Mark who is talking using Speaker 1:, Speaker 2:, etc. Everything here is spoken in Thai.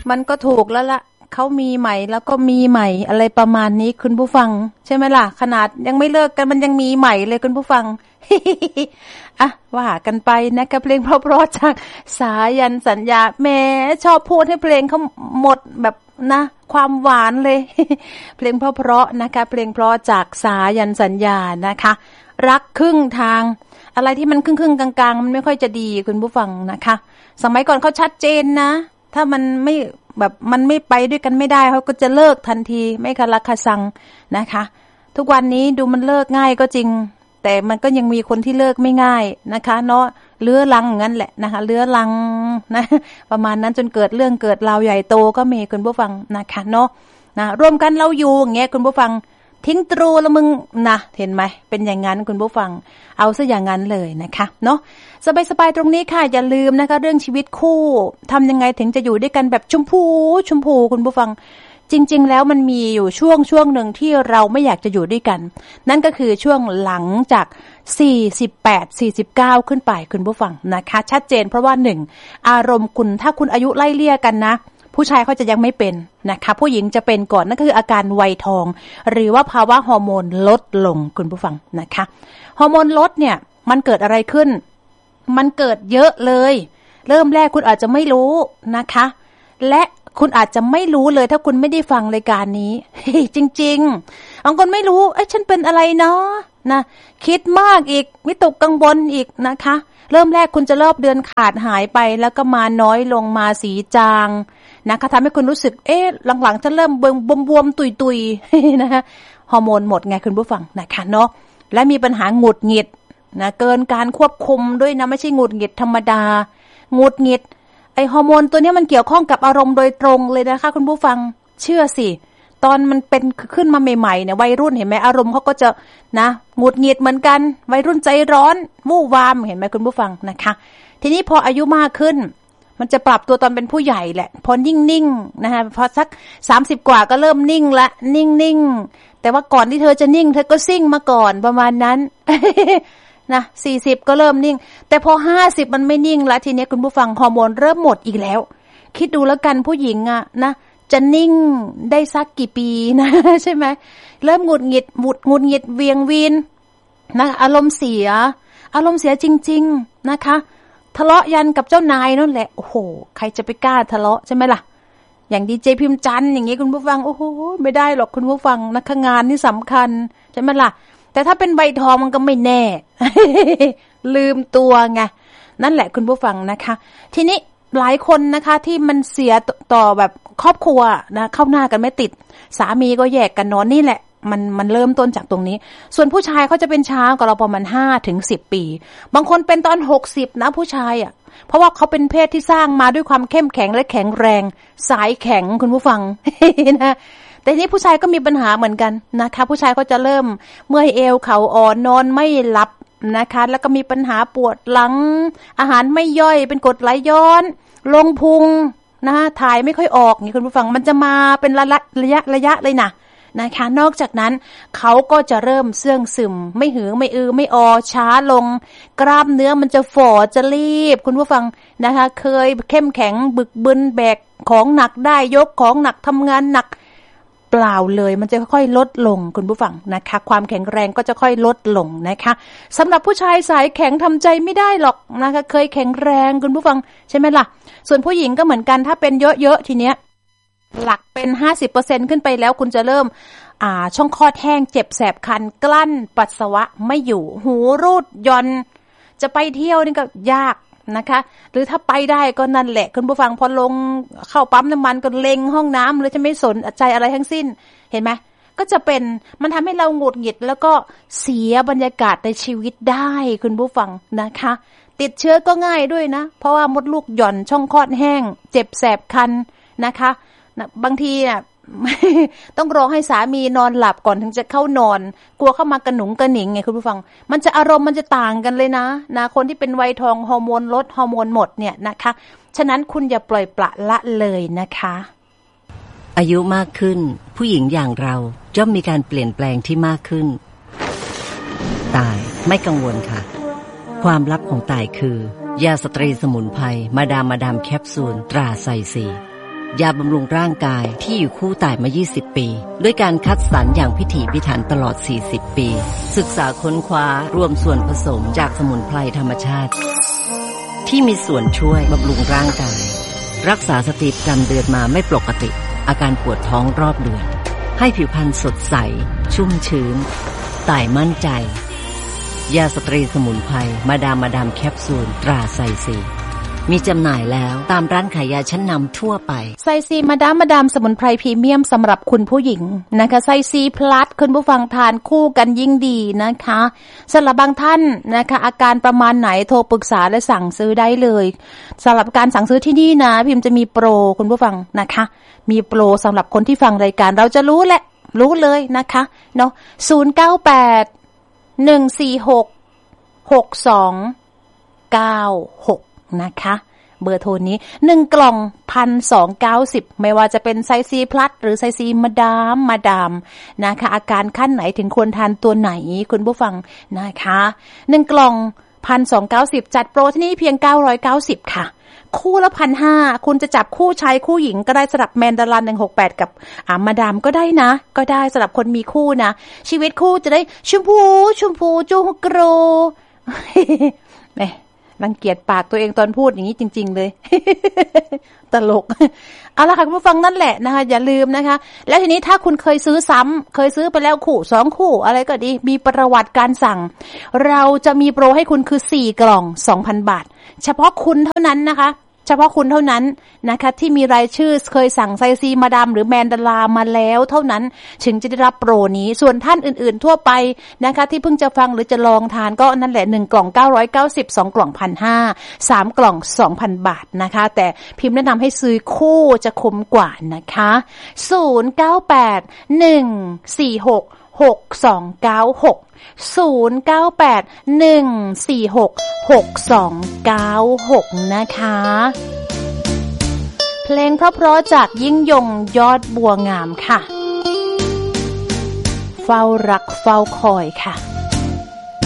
Speaker 1: มันก็ถูกแล้วล่ะเขามีใหม่แล้วก็มีใหม่อะไรประมาณนี้คุณผู้ฟังใช่ไหมล่ะขนาดยังไม่เลิกกันมันยังมีใหม่เลยคุณผู้ฟัง อ่ะว่ากันไปนะคะเพลงเพราะๆจากสายันสัญญาแม่ชอบพูดให้เพลงเขาหมดแบบนะความหวานเลย เพลงเพราะๆนะคะเพลงเพราะจากสายันสัญญานะคะรักครึ่งทางอะไรที่มันครึ่งๆกลางๆมันไม่ค่อยจะดีคุณผู้ฟังนะคะสมัยก่อนเขาชัดเจนนะถ้ามันไม่แบบมันไม่ไปด้วยกันไม่ได้เขาก็จะเลิกทันทีไม่คาราคาซังนะคะทุกวันนี้ดูมันเลิกง่ายก็จริงแต่มันก็ยังมีคนที่เลิกไม่ง่ายนะคะเนาะเลื้อรังงั้นแหละนะคะเลื้อรังนะประมาณนั้นจนเกิดเรื่องเกิดราวใหญ่โตก็มีคุณผู้ฟังนะคะเนาะนะรวมกันเราอยู่อย่างเงี้ยคุณผู้ฟังทิ้งตรูแล้วมึงนะเห็นไหมเป็นอย่างนั้นคุณผู้ฟังเอาซะอย่างนั้นเลยนะคะเนาะสบายๆตรงนี้ค่ะอย่าลืมนะคะเรื่องชีวิตคู่ทำยังไงถึงจะอยู่ด้วยกันแบบชมพูคุณผู้ฟังจริงๆแล้วมันมีอยู่ช่วงหนึ่งที่เราไม่อยากจะอยู่ด้วยกันนั่นก็คือช่วงหลังจาก48-49ขึ้นไปคุณผู้ฟังนะคะชัดเจนเพราะว่า1อารมณ์คุณถ้าคุณอายุไล่เลี่ยกันนะผู้ชายเขาจะยังไม่เป็นนะคะผู้หญิงจะเป็นก่อนนั่นคืออาการวัยทองหรือว่าภาวะฮอร์โมนลดลงคุณผู้ฟังนะคะฮอร์โมนลดเนี่ยมันเกิดอะไรขึ้นมันเกิดเยอะเลยเริ่มแรกคุณอาจจะไม่รู้นะคะและคุณอาจจะไม่รู้เลยถ้าคุณไม่ได้ฟังรายการนี้ จริงๆบางคนไม่รู้ฉันเป็นอะไรเนาะนะคิดมากอีกวิตกกังวลอีกนะคะเริ่มแรกคุณจะรอบเดือนขาดหายไปแล้วก็มาน้อยลงมาสีจางนะคะทำให้คุณรู้สึกหลังๆจะเริ่มบวมๆตุยๆนะคะฮอร์โมนหมดไงคุณผู้ฟังนะคะเนาะและมีปัญหาหงุดหงิดนะเกินการควบคุมด้วยนะไม่ใช่หงุดหงิดธรรมดาหงุดหงิดไอฮอร์โมนตัวนี้มันเกี่ยวข้องกับอารมณ์โดยตรงเลยนะคะคุณผู้ฟังเชื่อสิตอนมันเป็นขึ้นมาใหม่ๆเนี่ยวัยรุ่นเห็นไหมอารมณ์เขาก็จะนะหงุดหงิดเหมือนกันวัยรุ่นใจร้อนวู่วามเห็นไหมคุณผู้ฟังนะคะทีนี้พออายุมากขึ้นมันจะปรับตัวตอนเป็นผู้ใหญ่แหละพอนิ่งๆนะคะพอสัก30กว่าก็เริ่มนิ่งละนิ่งๆแต่ว่าก่อนที่เธอจะนิ่งเธอก็ซิ่งมาก่อนประมาณนั้น นะ40ก็เริ่มนิ่งแต่พอ50มันไม่นิ่งแล้วทีนี้คุณผู้ฟังฮอร์โมนเริ่มหมดอีกแล้วคิดดูแล้วกันผู้หญิงอะนะจะนิ่งได้สักกี่ปีนะ ใช่ไหมเริ่มหงุดหงิดเวียงวีนนะอารมณ์เสียจริงๆนะคะทะเลาะยันกับเจ้านายนั่นแหละโอ้โหใครจะไปกล้าทะเลาะใช่ไหมล่ะอย่างดีเจพิมพ์จันอย่างงี้คุณผู้ฟังโอ้โหไม่ได้หรอกคุณผู้ฟังนักงานนี่สำคัญใช่ไหมล่ะแต่ถ้าเป็นใบทองมันก็ไม่แน่ ลืมตัวไงนั่นแหละคุณผู้ฟังนะคะทีนี้หลายคนนะคะที่มันเสียต่อแบบครอบครัวนะเข้าหน้ากันไม่ติดสามีก็แยกกันนอนนี่แหละมันเริ่มต้นจากตรงนี้ส่วนผู้ชายเขาจะเป็นช้ากว่าเราประมาณ5-10 ปีบางคนเป็นตอน60นะผู้ชายอ่ะเพราะว่าเขาเป็นเพศที่สร้างมาด้วยความเข้มแข็งและแข็งแรงสายแข็งคุณผู้ฟัง นะแต่นี้ผู้ชายก็มีปัญหาเหมือนกันนะคะผู้ชายก็จะเริ่มเมื่อยเอวเข่าอ่อนนอนไม่หลับนะคะแล้วก็มีปัญหาปวดหลังอาหารไม่ย่อยเป็นกรดไหลย้อนลงพุงนะถ่ายไม่ค่อยออกนี่คุณผู้ฟังมันจะมาเป็นระยะเลยนะคะนอกจากนั้นเขาก็จะเริ่มเสื่องซึมไม่หือไม่อือไม่ออช้าลงกล้ามเนื้อมันจะฝ่อจะรีบคุณผู้ฟังนะคะเคยเข้มแข็งบึกบึนแบกของหนักได้ยกของหนักทำงานหนักเปล่าเลยมันจะค่อยๆลดลงคุณผู้ฟังนะคะความแข็งแรงก็จะค่อยลดลงนะคะสำหรับผู้ชายสายแข็งทำใจไม่ได้หรอกนะคะเคยแข็งแรงคุณผู้ฟังใช่ไหมล่ะส่วนผู้หญิงก็เหมือนกันถ้าเป็นเยอะๆทีเนี้ยหลักเป็น 50% ขึ้นไปแล้วคุณจะเริ่มช่องคลอดแห้งเจ็บแสบคันกลั้นปัสสาวะไม่อยู่หูรูดย่อนจะไปเที่ยวนี่ก็ยากนะคะหรือถ้าไปได้ก็นั่นแหละคุณผู้ฟังพอลงเข้าปั๊มน้ำมันก็เล็งห้องน้ำเลยจะไม่สนใจอะไรทั้งสิ้นเห็นไหมก็จะเป็นมันทำให้เราหงุดหงิดแล้วก็เสียบรรยากาศในชีวิตได้คุณผู้ฟังนะคะติดเชื้อก็ง่ายด้วยนะเพราะว่ามดลูกหย่อนช่องคลอดแห้งเจ็บแสบคันนะคะบางทีน่ะ ต้องรอให้สามีนอนหลับก่อนถึงจะเข้านอนกลัวเข้ามากระหนุงกระหนิงไงคุณผู้ฟังมันจะอารมณ์มันจะต่างกันเลยนะคนที่เป็นวัยทองฮอร์โมนลดฮอร์โมนหมดเนี่ยนะคะฉะนั้นคุณอย่าปล่อยปละละเลยนะคะ
Speaker 2: อายุมากขึ้นผู้หญิงอย่างเราย่อมมีการเปลี่ยนแปลงที่มากขึ้นตายไม่กังวลค่ะความลับของตายคือยาสตรีสมุนไพรมาดามแคปซูลตราไซซียาบำรุงร่างกายที่อยู่คู่ต่ายมา20ปีด้วยการคัดสรรอย่างพิถีพิถันตลอด40ปีศึกษาค้นคว้ารวมส่วนผสมจากสมุนไพรธรรมชาติที่มีส่วนช่วยบำรุงร่างกายรักษาสติประจำเดือนมาไม่ปกติอาการปวดท้องรอบเดือนให้ผิวพรรณสดใสชุ่มชื้นต่ายมั่นใจยาสตรีสมุนไพรมาดามแคปซูลตราไซซีมีจำหน่ายแล้วตามร้านขายยาชั้นนำทั่วไป
Speaker 1: ไซซีมาดามสมุนไพรพรีเมียมสำหรับคุณผู้หญิงนะคะไซซีพลัสคุณผู้ฟังทานคู่กันยิ่งดีนะคะสำหรับบางท่านนะคะอาการประมาณไหนโทรปรึกษาและสั่งซื้อได้เลยสำหรับการสั่งซื้อที่นี่นะพิมจะมีโปรคุณผู้ฟังนะคะมีโปรสำหรับคนที่ฟังรายการเราจะรู้เลยนะคะเนาะ098-146-6296นะคะเบอร์โทรนี้1กล่อง 1,290 ไม่ว่าจะเป็นไซซีพลัสหรือไซซีมาดามนะคะอาการขั้นไหนถึงควรทานตัวไหนคุณผู้ฟังนะคะ1กล่อง 1,290 จัดโปรที่นี่เพียง990ค่ะคู่ละ 1,500 คุณจะจับคู่ชายคู่หญิงก็ได้สำหรับแมนดารัน168กับมาดามก็ได้นะก็ได้สำหรับคนมีคู่นะชีวิตคู่จะได้ชมพูจูกโกรแหมรังเกียจปากตัวเองตอนพูดอย่างนี้จริงๆเลย ตลกเอาล่ะค่ะคุณผู้ฟังนั่นแหละนะคะอย่าลืมนะคะแล้วทีนี้ถ้าคุณเคยซื้อซ้ำเคยซื้อไปแล้วคู่2คู่อะไรก็ดีมีประวัติการสั่งเราจะมีโปรให้คุณคือ4กล่อง 2,000 บาทเฉพาะคุณเท่านั้นนะคะเฉพาะคุณเท่านั้นนะคะที่มีรายชื่อเคยสั่งไซซีมาดามหรือแมนดาลามาแล้วเท่านั้นถึงจะได้รับโปรนี้ส่วนท่านอื่นๆทั่วไปนะคะที่เพิ่งจะฟังหรือจะลองทานก็นั่นแหละ1กล่อง990 2กล่อง 1,500 3กล่อง 2,000 บาทนะคะแต่พิมพ์แนะนำให้ซื้อคู่จะคุ้มกว่านะคะ098-146-6296 098-146-6296 นะคะเพลงเพราะๆจากยิ่งยงยอดบัวงามค่ะเฝ้ารักเฝ้าคอยค่ะ